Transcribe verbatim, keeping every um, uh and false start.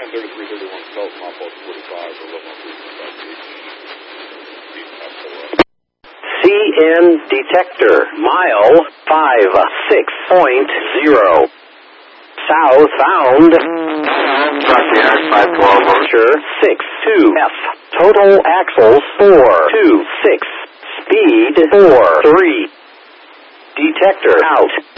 nine thirty-three thirty-one South, Mopos forty-five, or eleven oh three point five H. C N detector, mile five six point zero. Southbound. five twelve, Archer six two F. Total axles four two six. Speed four three. Detector out.